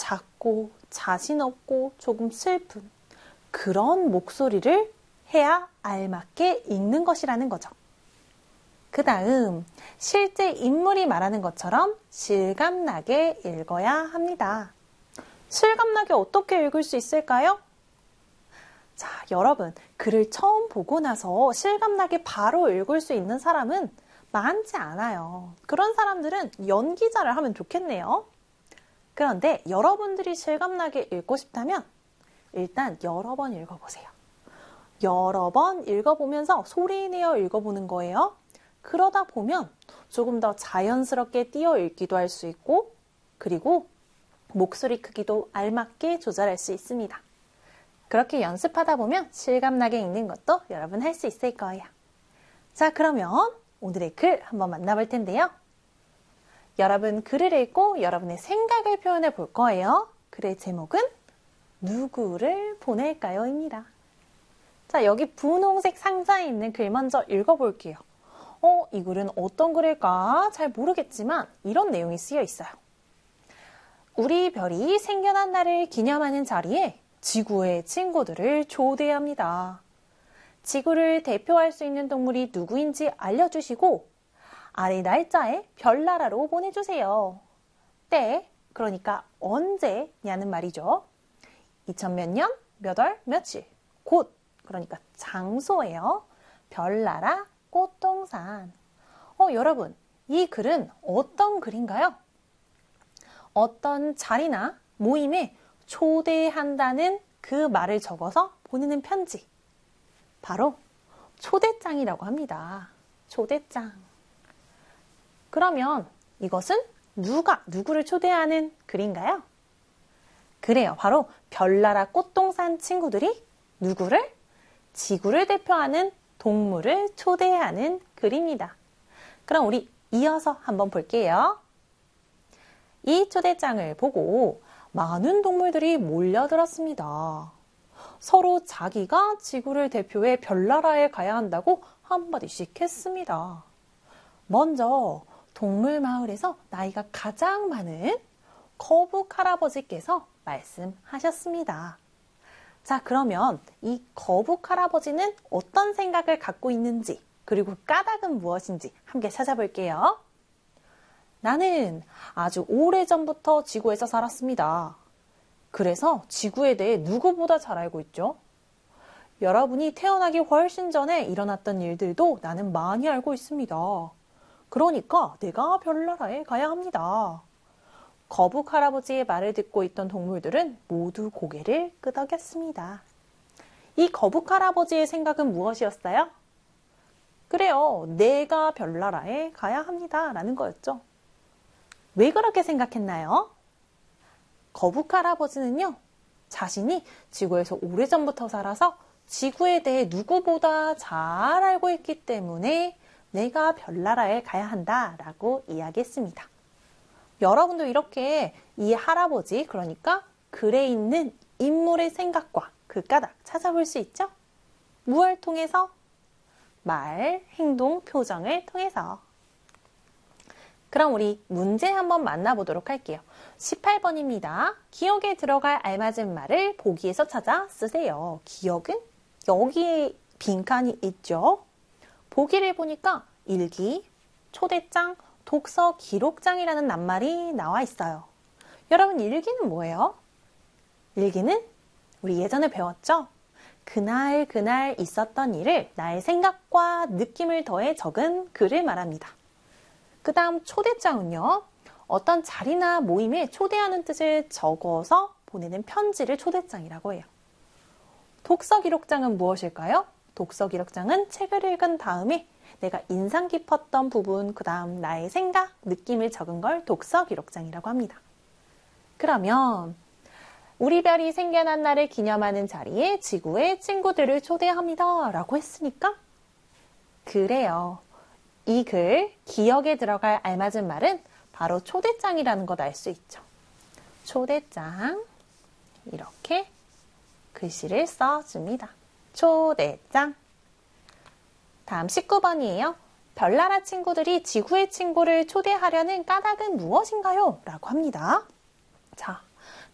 작고 자신 없고 조금 슬픈 그런 목소리를 해야 알맞게 읽는 것이라는 거죠. 그 다음 실제 인물이 말하는 것처럼 실감나게 읽어야 합니다. 실감나게 어떻게 읽을 수 있을까요? 자, 여러분, 글을 처음 보고 나서 실감나게 바로 읽을 수 있는 사람은 많지 않아요. 그런 사람들은 연기자를 하면 좋겠네요. 그런데 여러분들이 실감나게 읽고 싶다면 일단 여러 번 읽어보세요. 여러 번 읽어보면서 소리내어 읽어보는 거예요. 그러다 보면 조금 더 자연스럽게 띄어 읽기도 할 수 있고, 그리고 목소리 크기도 알맞게 조절할 수 있습니다. 그렇게 연습하다 보면 실감나게 읽는 것도 여러분 할 수 있을 거예요. 자, 그러면 오늘의 글 한번 만나볼 텐데요. 여러분 글을 읽고 여러분의 생각을 표현해 볼 거예요. 글의 제목은 누구를 보낼까요? 입니다. 자, 여기 분홍색 상자에 있는 글 먼저 읽어볼게요. 이 글은 어떤 글일까? 잘 모르겠지만 이런 내용이 쓰여 있어요. 우리 별이 생겨난 날을 기념하는 자리에 지구의 친구들을 초대합니다. 지구를 대표할 수 있는 동물이 누구인지 알려주시고 아래 날짜에 별나라로 보내주세요. 때, 그러니까 언제냐는 말이죠. 2000몇 년, 몇 월, 며칠, 곳, 그러니까 장소예요. 별나라, 꽃동산. 여러분, 이 글은 어떤 글인가요? 어떤 자리나 모임에 초대한다는 그 말을 적어서 보내는 편지. 바로 초대장이라고 합니다. 초대장. 그러면 이것은 누구를 초대하는 글인가요? 그래요. 바로 별나라 꽃동산 친구들이 누구를? 지구를 대표하는 동물을 초대하는 글입니다. 그럼 우리 이어서 한번 볼게요. 이 초대장을 보고 많은 동물들이 몰려들었습니다. 서로 자기가 지구를 대표해 별나라에 가야 한다고 한마디씩 했습니다. 먼저 동물 마을에서 나이가 가장 많은 거북 할아버지께서 말씀하셨습니다. 자, 그러면 이 거북 할아버지는 어떤 생각을 갖고 있는지, 그리고 까닭은 무엇인지 함께 찾아볼게요. 나는 아주 오래전부터 지구에서 살았습니다. 그래서 지구에 대해 누구보다 잘 알고 있죠. 여러분이 태어나기 훨씬 전에 일어났던 일들도 나는 많이 알고 있습니다. 그러니까 내가 별나라에 가야 합니다. 거북 할아버지의 말을 듣고 있던 동물들은 모두 고개를 끄덕였습니다. 이 거북 할아버지의 생각은 무엇이었어요? 그래요, 내가 별나라에 가야 합니다 라는 거였죠. 왜 그렇게 생각했나요? 거북 할아버지는요, 자신이 지구에서 오래전부터 살아서 지구에 대해 누구보다 잘 알고 있기 때문에 내가 별나라에 가야 한다라고 이야기했습니다. 여러분도 이렇게 이 할아버지, 그러니까 글에 있는 인물의 생각과 그 까닭 찾아볼 수 있죠? 무엇을 통해서? 말, 행동, 표정을 통해서. 그럼 우리 문제 한번 만나보도록 할게요. 18번입니다. 기억에 들어갈 알맞은 말을 보기에서 찾아 쓰세요. 기억은 여기에 빈칸이 있죠. 보기를 보니까 일기, 초대장, 독서 기록장이라는 낱말이 나와 있어요. 여러분, 일기는 뭐예요? 일기는 우리 예전에 배웠죠? 그날 있었던 일을 나의 생각과 느낌을 더해 적은 글을 말합니다. 그 다음 초대장은요, 어떤 자리나 모임에 초대하는 뜻을 적어서 보내는 편지를 초대장이라고 해요. 독서 기록장은 무엇일까요? 독서 기록장은 책을 읽은 다음에 내가 인상 깊었던 부분, 그 다음 나의 생각, 느낌을 적은 걸 독서 기록장이라고 합니다. 그러면 우리 별이 생겨난 날을 기념하는 자리에 지구의 친구들을 초대합니다 라고 했으니까 그래요. 이 글, 기억에 들어갈 알맞은 말은 바로 초대장이라는 것 알 수 있죠. 초대장, 이렇게 글씨를 써줍니다. 초대장. 다음 19번이에요. 별나라 친구들이 지구의 친구를 초대하려는 까닭은 무엇인가요? 라고 합니다. 자,